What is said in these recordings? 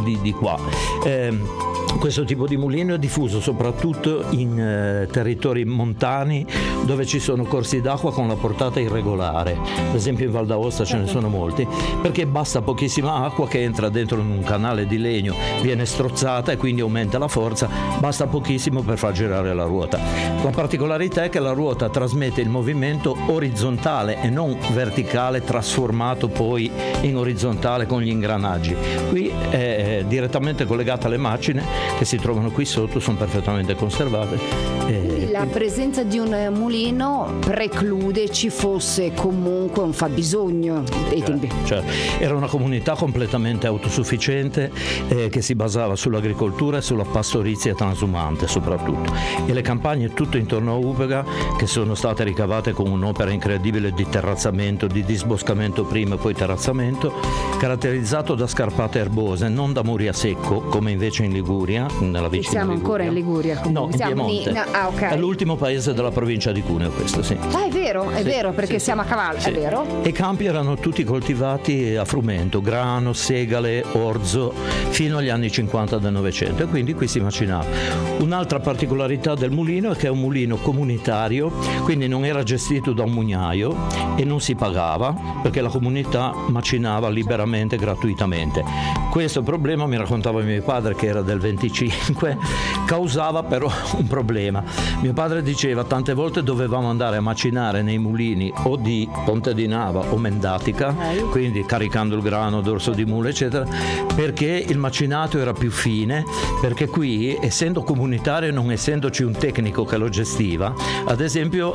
di qua. Questo tipo di mulino è diffuso soprattutto in territori montani dove ci sono corsi d'acqua con la portata irregolare. Ad esempio in Val d'Aosta ce ne sono molti, perché basta pochissima acqua che entra dentro in un canale di legno, viene strozzata e quindi aumenta la forza, basta pochissimo per far girare la ruota. La particolarità è che la ruota trasmette il movimento orizzontale e non verticale, trasformato poi in orizzontale con gli ingranaggi. Qui è direttamente collegata alle macine che si trovano qui sotto, sono perfettamente conservate. La presenza di un mulino preclude ci fosse comunque un fabbisogno dei tempi. Cioè, era una comunità completamente autosufficiente che si basava sull'agricoltura e sulla pastorizia transumante soprattutto, e le campagne tutto intorno a Upega, che sono state ricavate con un'opera incredibile di terrazzamento, di disboscamento prima e poi terrazzamento, caratterizzato da scarpate erbose, non da muri a secco come invece in Liguria, nella vicina siamo ancora in Liguria? No, in Piemonte. Okay. È l'ultimo paese della provincia di Cuneo questo, sì. Ah, è vero, perché siamo a cavallo, sì. È vero. E i campi erano tutti coltivati a frumento, grano, segale, orzo, fino agli anni 50 del Novecento, e quindi qui si macinava. Un'altra particolarità del mulino è che è un mulino comunitario, quindi non era gestito da un mugnaio e non si pagava, perché la comunità macinava liberamente, gratuitamente. Questo problema, mi raccontava mio padre, che era del 25, causava però un problema. Mio padre diceva tante volte dovevamo andare a macinare nei mulini o di Ponte di Nava o Mendatica, quindi caricando il grano dorso di mulo eccetera, perché il macinato era più fine, perché qui, essendo comunitario e non essendoci un tecnico che lo gestiva, ad esempio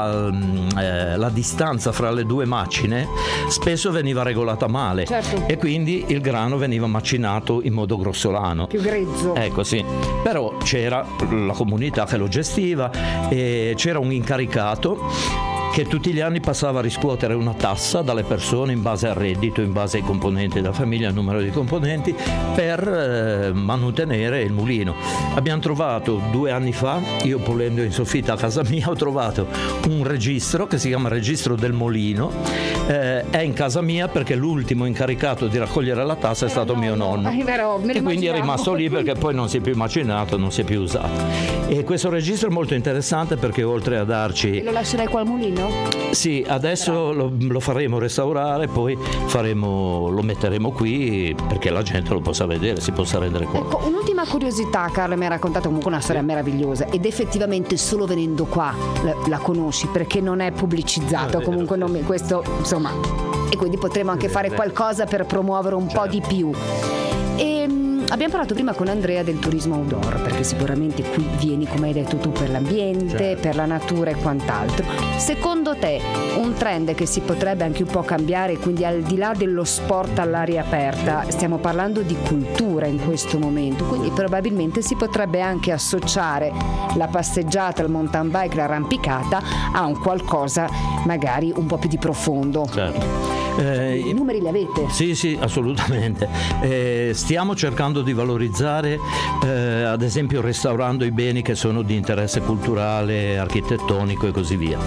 la distanza fra le due macine spesso veniva regolata male, certo. E quindi il grano veniva macinato in modo grossolano, più grezzo. Ecco, sì. Però c'era la comunità che lo gestiva e c'era un incaricato che tutti gli anni passava a riscuotere una tassa dalle persone in base al reddito, in base ai componenti della famiglia, al numero di componenti, per mantenere il mulino. Abbiamo trovato 2 anni fa, io pulendo in soffitta a casa mia, ho trovato un registro che si chiama Registro del Molino, è in casa mia perché l'ultimo incaricato di raccogliere la tassa è stato mio nonno, e quindi è rimasto lì perché poi non si è più macinato, non si è più usato. E questo registro è molto interessante perché oltre a darci... Lo lascerai qua al mulino? Sì, adesso lo faremo restaurare, poi lo metteremo qui perché la gente lo possa vedere, si possa rendere conto. Ecco, un'ultima curiosità, Carlo mi ha raccontato comunque una storia meravigliosa, ed effettivamente solo venendo qua la conosci, perché non è pubblicizzato, comunque non questo insomma, e quindi potremo anche fare qualcosa per promuovere un po' di più. Abbiamo parlato prima con Andrea del turismo outdoor, perché sicuramente qui vieni, come hai detto tu, per l'ambiente, per la natura e quant'altro. Secondo te un trend che si potrebbe anche un po' cambiare, quindi al di là dello sport all'aria aperta, stiamo parlando di cultura in questo momento, quindi probabilmente si potrebbe anche associare la passeggiata, il mountain bike, l'arrampicata a un qualcosa magari un po' più di profondo. Certo. I numeri li avete? Sì, assolutamente. Stiamo cercando di valorizzare, ad esempio restaurando i beni che sono di interesse culturale, architettonico e così via.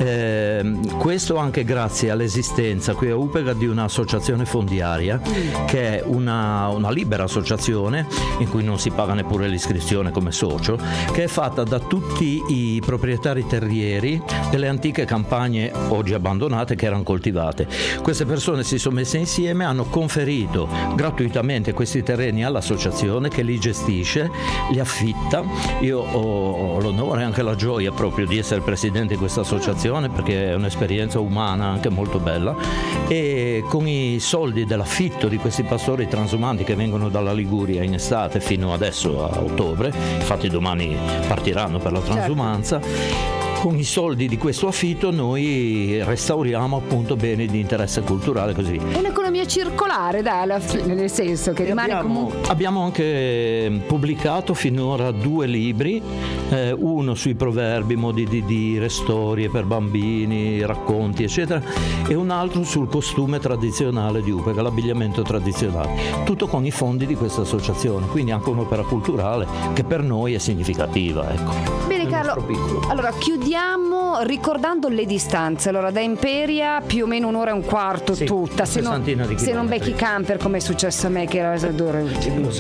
Questo anche grazie all'esistenza qui a Upega di un'associazione fondiaria che è una libera associazione in cui non si paga neppure l'iscrizione come socio, che è fatta da tutti i proprietari terrieri delle antiche campagne oggi abbandonate che erano coltivate. Queste persone si sono messe insieme, hanno conferito gratuitamente questi terreni all'associazione che li gestisce, li affitta. Io ho l'onore e anche la gioia proprio di essere presidente di questa associazione, perché è un'esperienza umana anche molto bella, e con i soldi dell'affitto di questi pastori transumanti che vengono dalla Liguria in estate fino adesso a ottobre, infatti domani partiranno per la transumanza. Con i soldi di questo affitto noi restauriamo appunto beni di interesse culturale, così. È un'economia circolare, dai, alla fine, nel senso che rimane comunque... Abbiamo anche pubblicato finora 2 libri, uno sui proverbi, modi di dire, storie per bambini, racconti eccetera, e un altro sul costume tradizionale di Upega, l'abbigliamento tradizionale, tutto con i fondi di questa associazione, quindi anche un'opera culturale che per noi è significativa, ecco. Bene Carlo, allora chiudiamo ricordando le distanze. Allora da Imperia più o meno 1 ora e un quarto, sì, tutta, se non becchi camper come è successo a me che era